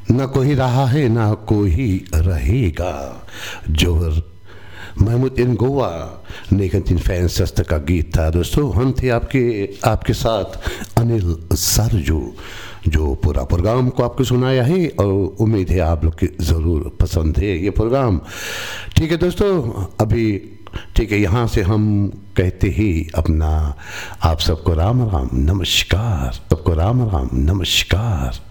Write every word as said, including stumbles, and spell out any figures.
न कोई रहा है ना कोई रहेगा. जोहर महमूद इन गोवा नेकंतिन फैंस का गीत था. दोस्तों हम थे आपके आपके साथ अनिल सरजू, जो पूरा प्रोग्राम को आपको सुनाया है और उम्मीद है आप लोग की ज़रूर पसंद है ये प्रोग्राम. ठीक है दोस्तों, अभी ठीक है यहाँ से हम कहते ही अपना आप सबको राम राम नमस्कार, सबको राम राम नमस्कार.